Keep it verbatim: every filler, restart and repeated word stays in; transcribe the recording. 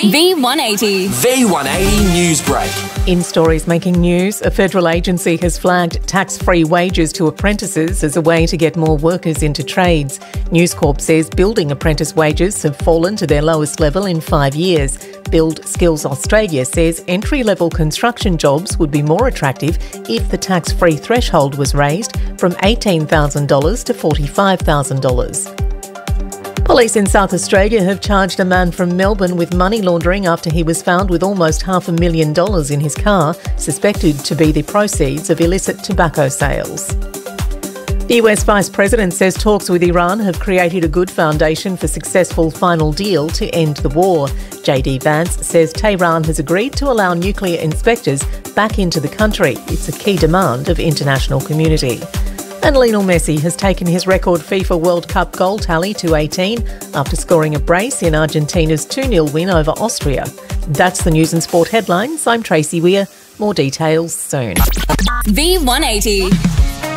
V one eighty. V one eighty News Break. In stories making news, a federal agency has flagged tax-free wages to apprentices as a way to get more workers into trades. News Corp says building apprentice wages have fallen to their lowest level in five years. Build Skills Australia says entry-level construction jobs would be more attractive if the tax-free threshold was raised from eighteen thousand dollars to forty-five thousand dollars. Police in South Australia have charged a man from Melbourne with money laundering after he was found with almost half a million dollars in his car, suspected to be the proceeds of illicit tobacco sales. The U S Vice President says talks with Iran have created a good foundation for successful final deal to end the war. J D Vance says Tehran has agreed to allow nuclear inspectors back into the country. It's a key demand of international community. And Lionel Messi has taken his record FIFA World Cup goal tally to eighteen after scoring a brace in Argentina's two nil win over Austria. That's the news and sport headlines. I'm Tracy Weir. More details soon. V one eighty.